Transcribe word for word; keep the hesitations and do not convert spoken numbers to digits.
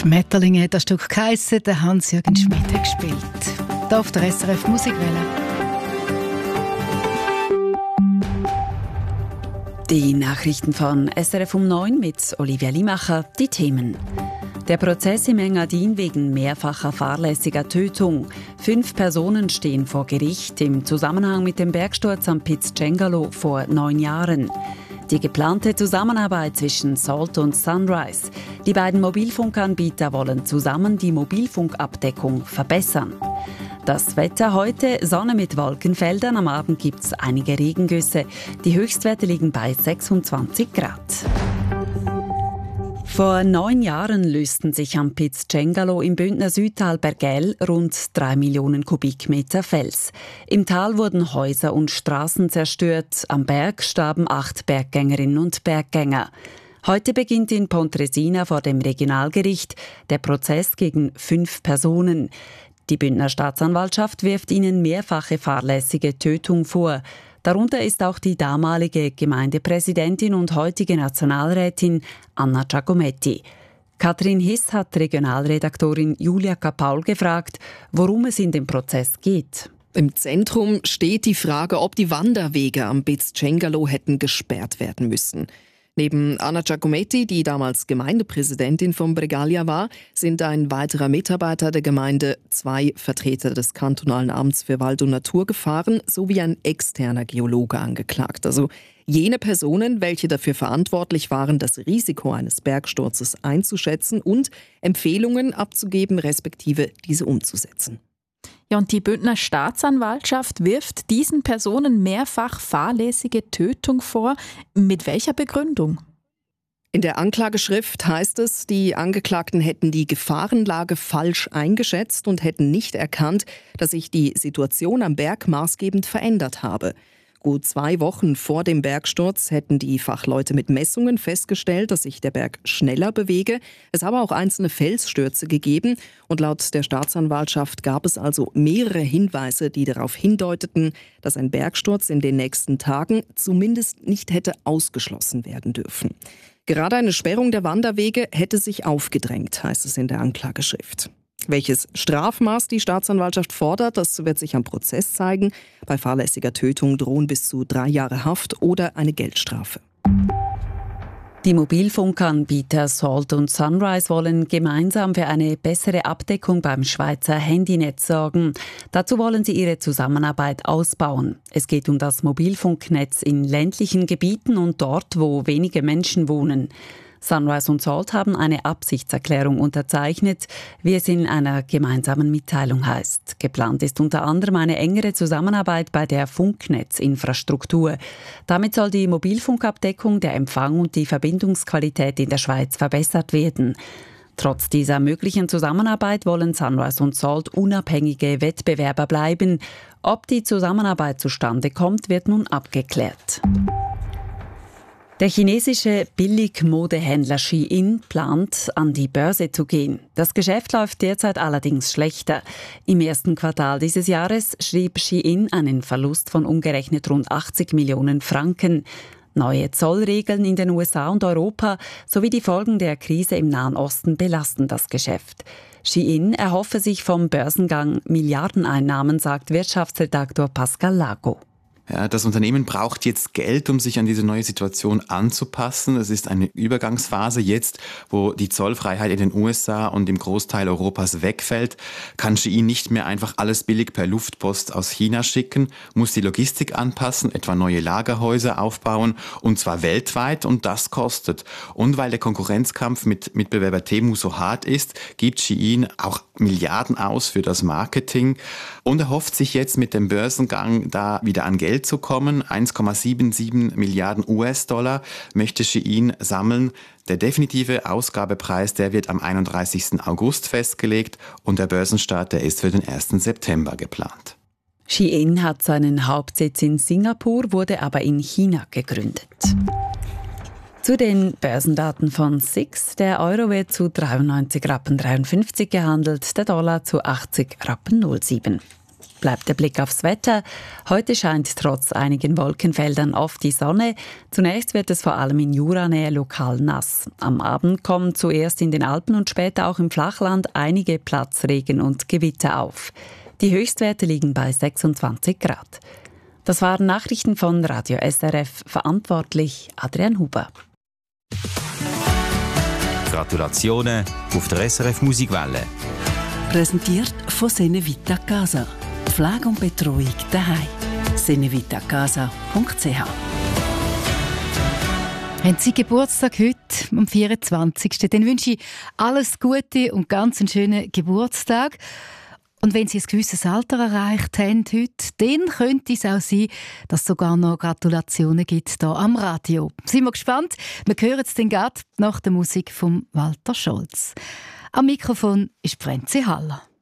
Schmetterlinge hat das Stück geheissen, der Hans-Jürgen Schmidt hat gespielt. Hier auf der S R F Musikwelle. Die Nachrichten von S R F um neun mit Olivia Limacher. Die Themen. Der Prozess im Engadin wegen mehrfacher fahrlässiger Tötung. Fünf Personen stehen vor Gericht im Zusammenhang mit dem Bergsturz am Piz Cengalo vor neun Jahren. Die geplante Zusammenarbeit zwischen Salt und Sunrise. Die beiden Mobilfunkanbieter wollen zusammen die Mobilfunkabdeckung verbessern. Das Wetter heute, Sonne mit Wolkenfeldern. Am Abend gibt es einige Regengüsse. Die Höchstwerte liegen bei sechsundzwanzig Grad. Vor neun Jahren lösten sich am Piz Cengalo im Bündner Südtal Bergell rund drei Millionen Kubikmeter Fels. Im Tal wurden Häuser und Straßen zerstört. Am Berg starben acht Berggängerinnen und Berggänger. Heute beginnt in Pontresina vor dem Regionalgericht der Prozess gegen fünf Personen. Die Bündner Staatsanwaltschaft wirft ihnen mehrfache fahrlässige Tötung vor. Darunter ist auch die damalige Gemeindepräsidentin und heutige Nationalrätin Anna Giacometti. Katrin Hiss hat Regionalredaktorin Julia Kapaul gefragt, worum es in dem Prozess geht. Im Zentrum steht die Frage, ob die Wanderwege am Piz Cengalo hätten gesperrt werden müssen. Neben Anna Giacometti, die damals Gemeindepräsidentin von Bregaglia war, sind ein weiterer Mitarbeiter der Gemeinde, zwei Vertreter des kantonalen Amts für Wald- und Naturgefahren sowie ein externer Geologe angeklagt. Also jene Personen, welche dafür verantwortlich waren, das Risiko eines Bergsturzes einzuschätzen und Empfehlungen abzugeben, respektive diese umzusetzen. Ja, und die Bündner Staatsanwaltschaft wirft diesen Personen mehrfach fahrlässige Tötung vor. Mit welcher Begründung? In der Anklageschrift heißt es, die Angeklagten hätten die Gefahrenlage falsch eingeschätzt und hätten nicht erkannt, dass sich die Situation am Berg maßgebend verändert habe. Gut zwei Wochen vor dem Bergsturz hätten die Fachleute mit Messungen festgestellt, dass sich der Berg schneller bewege. Es habe auch einzelne Felsstürze gegeben und laut der Staatsanwaltschaft gab es also mehrere Hinweise, die darauf hindeuteten, dass ein Bergsturz in den nächsten Tagen zumindest nicht hätte ausgeschlossen werden dürfen. Gerade eine Sperrung der Wanderwege hätte sich aufgedrängt, heißt es in der Anklageschrift. Welches Strafmaß die Staatsanwaltschaft fordert, das wird sich am Prozess zeigen. Bei fahrlässiger Tötung drohen bis zu drei Jahre Haft oder eine Geldstrafe. Die Mobilfunkanbieter Salt und Sunrise wollen gemeinsam für eine bessere Abdeckung beim Schweizer Handynetz sorgen. Dazu wollen sie ihre Zusammenarbeit ausbauen. Es geht um das Mobilfunknetz in ländlichen Gebieten und dort, wo wenige Menschen wohnen. Sunrise und Salt haben eine Absichtserklärung unterzeichnet, wie es in einer gemeinsamen Mitteilung heißt. Geplant ist unter anderem eine engere Zusammenarbeit bei der Funknetzinfrastruktur. Damit soll die Mobilfunkabdeckung, der Empfang und die Verbindungsqualität in der Schweiz verbessert werden. Trotz dieser möglichen Zusammenarbeit wollen Sunrise und Salt unabhängige Wettbewerber bleiben. Ob die Zusammenarbeit zustande kommt, wird nun abgeklärt. Der chinesische Billigmodehändler Shein plant, an die Börse zu gehen. Das Geschäft läuft derzeit allerdings schlechter. Im ersten Quartal dieses Jahres schrieb Shein einen Verlust von umgerechnet rund achtzig Millionen Franken. Neue Zollregeln in den U S A und Europa sowie die Folgen der Krise im Nahen Osten belasten das Geschäft. Shein erhoffe sich vom Börsengang Milliardeneinnahmen, sagt Wirtschaftsredaktor Pascal Lago. Ja, das Unternehmen braucht jetzt Geld, um sich an diese neue Situation anzupassen. Es ist eine Übergangsphase. Jetzt, wo die Zollfreiheit in den U S A und im Großteil Europas wegfällt, kann Shein nicht mehr einfach alles billig per Luftpost aus China schicken, muss die Logistik anpassen, etwa neue Lagerhäuser aufbauen, und zwar weltweit, und das kostet. Und weil der Konkurrenzkampf mit Mitbewerber Temu so hart ist, gibt Shein auch Milliarden aus für das Marketing und erhofft sich jetzt mit dem Börsengang da wieder an Geld zu kommen. eins Komma siebenundsiebzig Milliarden U S-Dollar möchte Shein sammeln. Der definitive Ausgabepreis, der wird am einunddreißigsten August festgelegt und der Börsenstart, der ist für den ersten September geplant. Shein hat seinen Hauptsitz in Singapur, wurde aber in China gegründet. Zu den Börsendaten von S I X. Der Euro wird zu dreiundneunzig Rappen dreiundfünfzig gehandelt, der Dollar zu achtzig Rappen null sieben. Bleibt der Blick aufs Wetter. Heute scheint trotz einigen Wolkenfeldern oft die Sonne. Zunächst wird es vor allem in Juranähe lokal nass. Am Abend kommen zuerst in den Alpen und später auch im Flachland einige Platzregen und Gewitter auf. Die Höchstwerte liegen bei sechsundzwanzig Grad. Das waren Nachrichten von Radio S R F, verantwortlich Adrian Huber. Gratulationen auf der S R F Musikwelle. Präsentiert von Senevita Casa. Pflege und Betreuung daheim. senevitacasa punkt c h. Haben Sie Geburtstag heute, am vierundzwanzigsten Dann wünsche ich alles Gute und ganz einen schönen Geburtstag. Und wenn Sie ein gewisses Alter erreicht haben heute, dann könnte es auch sein, dass es sogar noch Gratulationen gibt hier am Radio. Sind wir gespannt? Wir hören es dann gerade nach der Musik von Walter Scholz. Am Mikrofon ist Frenzi Haller.